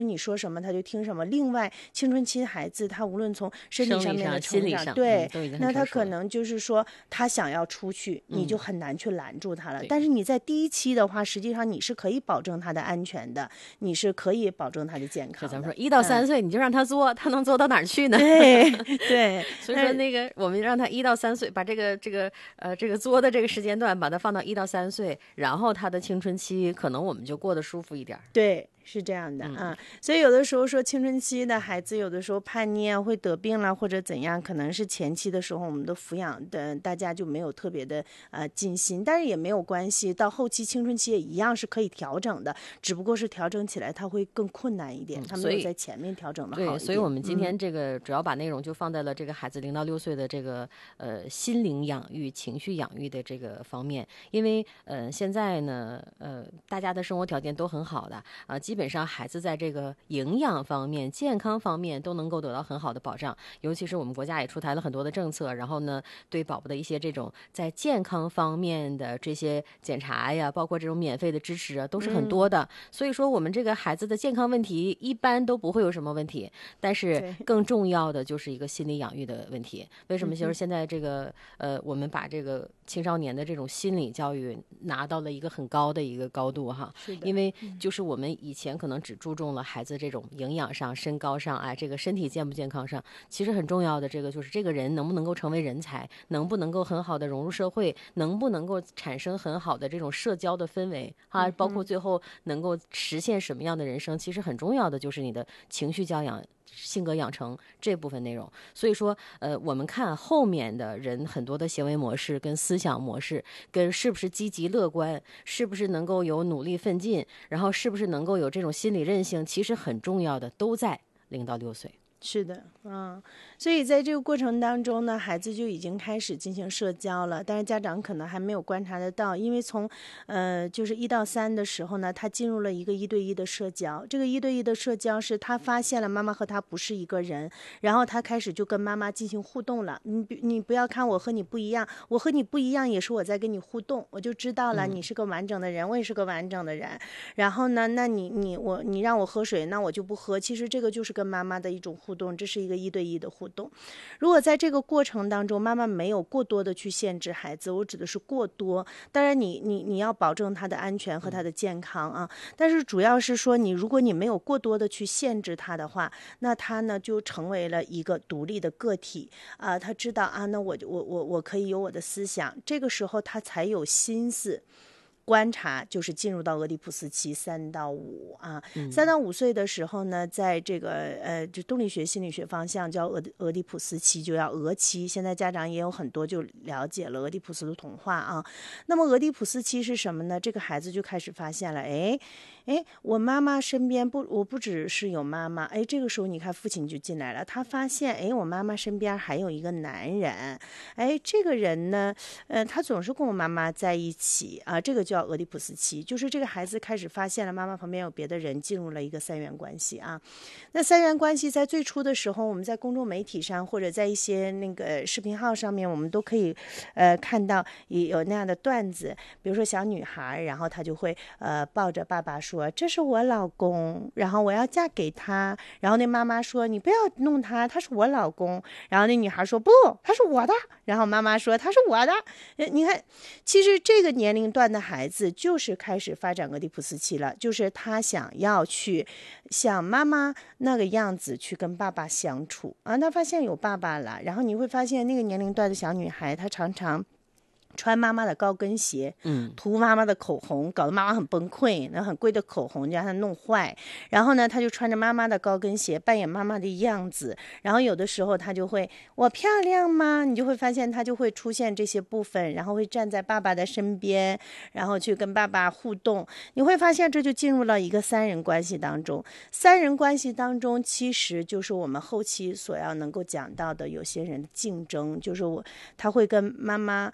你说什么他就听什么。另外，青春期孩子他无论从身体上面的成长，对，那他可能就是说他想要出去，你就很难去拦住他了。但是你在第一期的话，实际上你是可以保证他的安全的，你是可以保证他的健康的。 咱们说1到3岁，你就让他作，他能作到哪儿去呢？ 对对， 所以说那个我们让他1到3岁，把这个作的这个时间段把它放到1到3岁，然后他的青春期可能我们就过得舒服一点。 对。是这样的啊，所以有的时候说青春期的孩子有的时候叛逆啊，会得病了或者怎样，可能是前期的时候我们的抚养的大家就没有特别的尽心，但是也没有关系，到后期青春期也一样是可以调整的，只不过是调整起来它会更困难一点，它没有在前面调整的好一点。 对，所以我们今天这个主要把内容就放在了这个孩子0到6岁的这个心灵养育、情绪养育的这个方面，因为现在呢大家的生活条件都很好的啊，基本上孩子在这个营养方面、健康方面都能够得到很好的保障，尤其是我们国家也出台了很多的政策，然后呢，对宝宝的一些这种在健康方面的这些检查呀，包括这种免费的支持啊，都是很多的。所以说，我们这个孩子的健康问题一般都不会有什么问题，但是更重要的就是一个心理养育的问题。为什么就是现在这个我们把这个青少年的这种心理教育拿到了一个很高的一个高度哈？因为就是我们以前可能只注重了孩子这种营养上、身高上，哎，这个身体健不健康上，其实很重要的这个就是这个人能不能够成为人才，能不能够很好的融入社会，能不能够产生很好的这种社交的氛围啊，包括最后能够实现什么样的人生，其实很重要的就是你的情绪教养、性格养成这部分内容。所以说我们看后面的人很多的行为模式跟思想模式，跟是不是积极乐观，是不是能够有努力奋进，然后是不是能够有这种心理韧性，其实很重要的都在0到6岁。 是的，所以在这个过程当中呢，孩子就已经开始进行社交了，但是家长可能还没有观察得到，因为从就是1到3的时候呢，他进入了一个1对1的社交，这个1对1的社交是他发现了妈妈和他不是一个人，然后他开始就跟妈妈进行互动了。你不要看我和你不一样，我和你不一样也是我在跟你互动，我就知道了你是个完整的人，我也是个完整的人。然后呢，那你让我喝水，那我就不喝。其实这个就是跟妈妈的一种互动，这是一个1对1的互动。如果在这个过程当中，妈妈没有过多的去限制孩子，我指的是过多，当然你要保证他的安全和他的健康啊，但是主要是说如果你没有过多的去限制他的话，那他呢就成为了一个独立的个体啊，他知道啊，那我可以有我的思想，这个时候他才有心思观察，就是进入到俄狄浦斯期3到5啊，3到5岁的时候呢，在这个就动力学心理学方向叫俄狄浦斯期，就要俄期。现在家长也有很多就了解了俄狄浦斯的童话啊。那么俄狄浦斯期是什么呢？这个孩子就开始发现了，哎，我妈妈身边我不只是有妈妈，哎，这个时候你看父亲就进来了，他发现，哎，我妈妈身边还有一个男人，哎，这个人呢，他总是跟我妈妈在一起啊，这个叫俄狄浦斯期，就是这个孩子开始发现了妈妈旁边有别的人，进入了一个3元关系啊。那3元关系在最初的时候，我们在公众媒体上或者在一些那个视频号上面，我们都可以看到有那样的段子，比如说小女孩，然后她就会抱着爸爸说这是我老公，然后我要嫁给他，然后那妈妈说你不要弄他，他是我老公，然后那女孩说不，他是我的，然后妈妈说他是我的。你看，其实这个年龄段的孩子就是开始发展俄狄浦斯期了，就是他想要去像妈妈那个样子去跟爸爸相处啊，他发现有爸爸了，然后你会发现那个年龄段的小女孩，她常常穿妈妈的高跟鞋，涂妈妈的口红，搞得妈妈很崩溃，那很贵的口红就让她弄坏，然后呢，她就穿着妈妈的高跟鞋扮演妈妈的样子，然后有的时候她就会我漂亮吗？你就会发现她就会出现这些部分，然后会站在爸爸的身边，然后去跟爸爸互动，你会发现这就进入了一个3人关系当中。3人关系当中其实就是我们后期所要能够讲到的有些人的竞争，就是他会跟妈妈，就是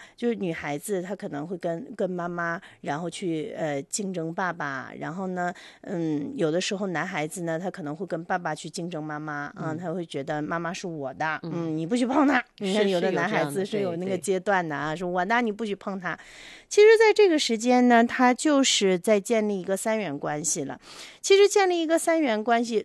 女孩子她可能会跟妈妈，然后去竞争爸爸，然后呢，有的时候男孩子呢，他可能会跟爸爸去竞争妈妈，他会觉得妈妈是我的，你不许碰她。你看有的男孩子是有那个阶段的啊，说我的你不许碰她。其实，在这个时间呢，他就是在建立一个三元关系了。其实建立一个三元关系，